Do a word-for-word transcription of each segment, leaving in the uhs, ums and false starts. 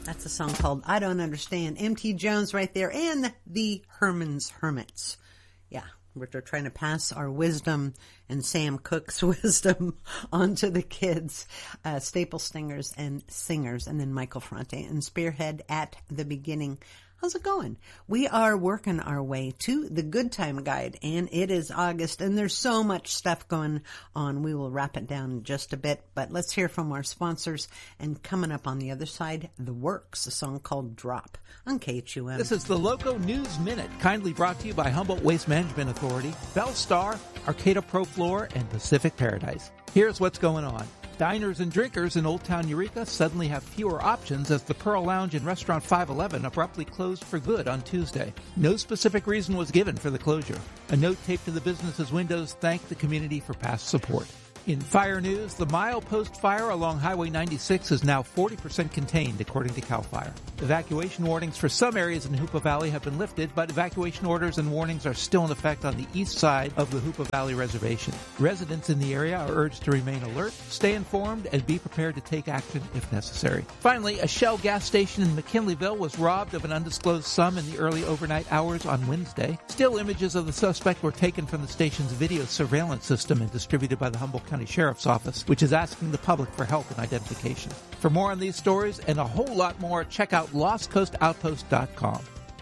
That's a song called I Don't Understand. M T Jones right there, and the Herman's Hermits. Yeah, we're trying to pass our wisdom and Sam Cooke's wisdom onto the kids. Uh, Staple Stingers and Singers, and then Michael Fronte and Spearhead at the beginning. How's it going? We are working our way to the Good Time Guide, and it is August, and there's so much stuff going on. We will wrap it down in just a bit, but let's hear from our sponsors. And coming up on the other side, The Works, a song called Drop on K H U M. This is the Loco News Minute, kindly brought to you by Humboldt Waste Management Authority, Bellstar, Arcata Pro Floor, and Pacific Paradise. Here's what's going on. Diners and drinkers in Old Town Eureka suddenly have fewer options as the Pearl Lounge and Restaurant five eleven abruptly closed for good on Tuesday. No specific reason was given for the closure. A note taped to the business's windows thanked the community for past support. In fire news, the milepost fire along Highway ninety-six is now forty percent contained, according to CAL FIRE. Evacuation warnings for some areas in Hoopa Valley have been lifted, but evacuation orders and warnings are still in effect on the east side of the Hoopa Valley Reservation. Residents in the area are urged to remain alert, stay informed, and be prepared to take action if necessary. Finally, a Shell gas station in McKinleyville was robbed of an undisclosed sum in the early overnight hours on Wednesday. Still images of the suspect were taken from the station's video surveillance system and distributed by the Humboldt County Sheriff's Office, which is asking the public for help in identification. For more on these stories and a whole lot more, check out lost coast outpost dot com.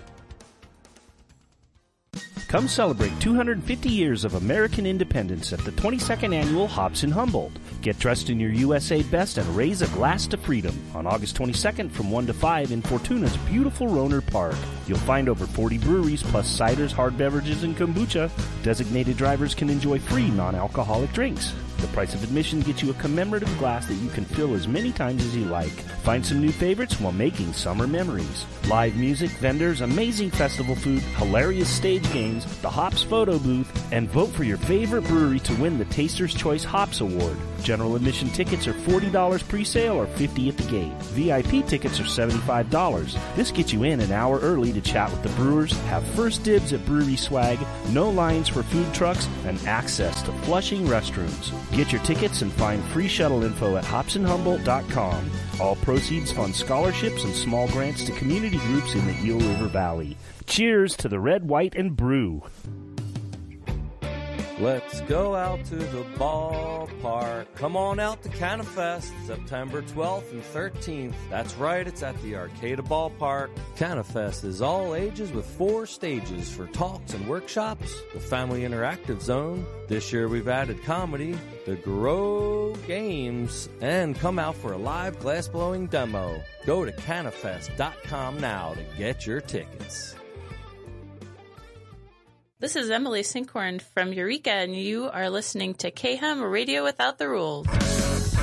Come celebrate two hundred fifty years of American independence at the twenty-second Annual Hops in Humboldt. Get dressed in your U S A best and raise a glass to freedom on August twenty-second from one to five in Fortuna's beautiful Roner Park. You'll find over forty breweries plus ciders, hard beverages, and kombucha. Designated drivers can enjoy free non-alcoholic drinks. The price of admission gets you a commemorative glass that you can fill as many times as you like. Find some new favorites while making summer memories. Live music, vendors, amazing festival food, hilarious stage games, the Hops photo booth, and vote for your favorite brewery to win the Taster's Choice Hops Award. General admission tickets are forty dollars pre-sale or fifty dollars at the gate. V I P tickets are seventy-five dollars. This gets you in an hour early to chat with the brewers, have first dibs at brewery swag, no lines for food trucks, and access to Flushing restrooms. Get your tickets and find free shuttle info at hops in humboldt dot com. All proceeds fund scholarships and small grants to community groups in the Eel River Valley. Cheers to the red, white, and brew. Let's go out to the ballpark. Come on out to CanaFest, September twelfth and thirteenth. That's right, it's at the Arcata Ballpark. CanaFest is all ages with four stages for talks and workshops, the Family Interactive Zone. This year we've added comedy, the Grow Games, and come out for a live glass-blowing demo. Go to canafest dot com now to get your tickets. This is Emily Sinkhorn from Eureka, and you are listening to K H A M Radio Without the Rules.